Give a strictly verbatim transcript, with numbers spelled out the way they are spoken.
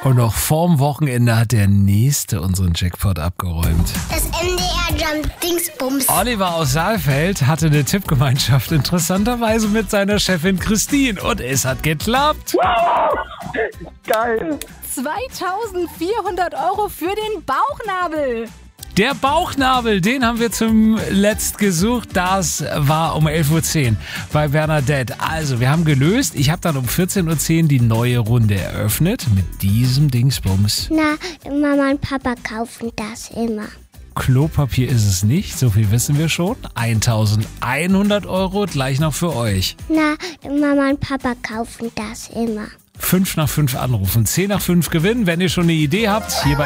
Und noch vorm Wochenende hat der Nächste unseren Jackpot abgeräumt. Das M D R Jump Dingsbums. Oliver aus Saalfeld hatte eine Tippgemeinschaft interessanterweise mit seiner Chefin Christine. Und es hat geklappt. Wow! Geil. zweitausendvierhundert Euro für den Bauchnabel. Der Bauchnabel, den haben wir zum Letzt gesucht. Das war um elf Uhr zehn bei Bernadette. Also, wir haben gelöst. Ich habe dann um vierzehn Uhr zehn die neue Runde eröffnet mit diesem Dingsbums. Na, Mama und Papa kaufen das immer. Klopapier ist es nicht, so viel wissen wir schon. eintausendeinhundert Euro gleich noch für euch. Na, Mama und Papa kaufen das immer. fünf nach fünf anrufen, zehn nach fünf gewinnen. Wenn ihr schon eine Idee habt, hier bei